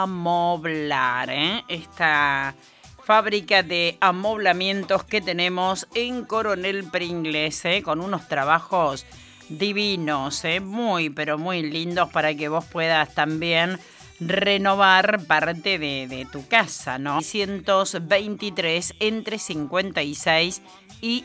Amoblar, esta fábrica de amoblamientos que tenemos en Coronel Pringles, con unos trabajos divinos, muy pero muy lindos para que vos puedas también renovar parte de tu casa, ¿no? 623 entre 56 y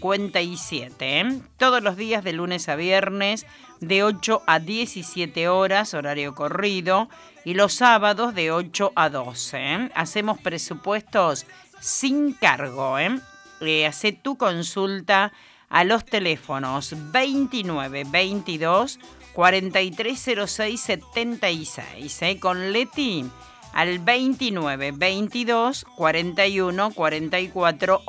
57, todos los días de lunes a viernes de 8 a 17 horas, horario corrido, y los sábados de 8 a 12. Hacemos presupuestos sin cargo. Hacé tu consulta a los teléfonos 29 22 4306 76. Con Leti al 29 22 41 44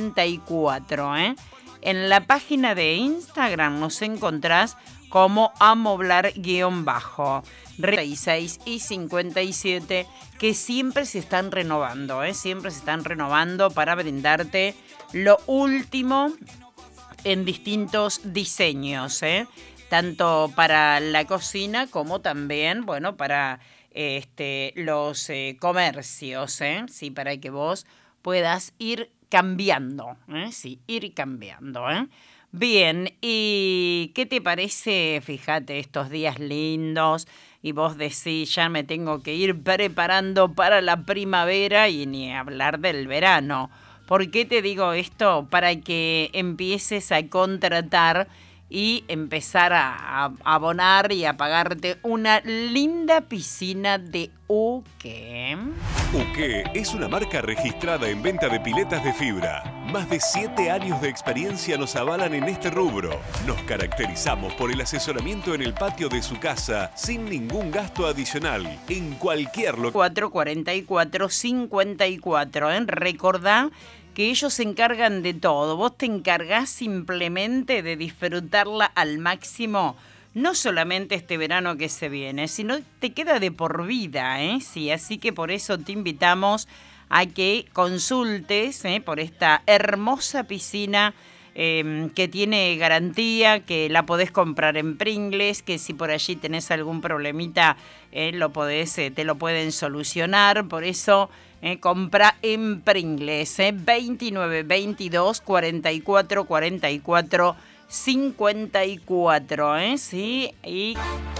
84. En la página de Instagram nos encontrás como amoblar_. 36 y 57 que siempre se están renovando, siempre se están renovando para brindarte lo último en distintos diseños, tanto para la cocina como también, bueno, para los comercios, sí, para que vos puedas ir cambiando, sí, ir cambiando, Bien, ¿y qué te parece? Fíjate, estos días lindos y vos decís, ya me tengo que ir preparando para la primavera y ni hablar del verano. ¿Por qué te digo esto? Para que empieces a contratar y empezar a abonar y a pagarte una linda piscina de Uke. Uke es una marca registrada en venta de piletas de fibra. Más de 7 años de experiencia nos avalan en este rubro. Nos caracterizamos por el asesoramiento en el patio de su casa sin ningún gasto adicional, en cualquier local. 444-54, Recordá que ellos se encargan de todo. Vos te encargás simplemente de disfrutarla al máximo, no solamente este verano que se viene, sino te queda de por vida, Sí, así que por eso te invitamos a que consultes por esta hermosa piscina que tiene garantía, que la podés comprar en Pringles, que si por allí tenés algún problemita te lo pueden solucionar. Por eso compra en Pringles, 29 22 44 44 54, ¿sí? Y